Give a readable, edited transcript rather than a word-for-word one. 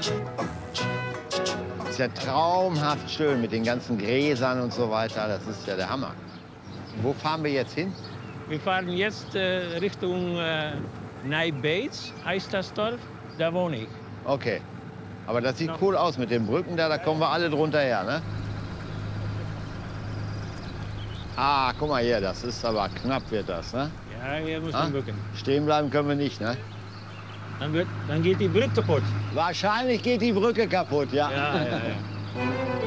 Ist ja traumhaft schön mit den ganzen Gräsern und so weiter. Das ist ja der Hammer. Wo fahren wir jetzt hin? Wir fahren jetzt Richtung Nijbeets, heißt das Dorf. Da wohne ich. Okay. Aber das sieht cool aus mit den Brücken da. Da kommen wir alle drunter her, ne? Ah, guck mal hier. Das ist aber knapp, wird das, ne? Ja, hier müssen wir bücken. Stehen bleiben können wir nicht, ne? Dann geht die Brücke kaputt. Wahrscheinlich geht die Brücke kaputt, ja. Ja, ja, ja.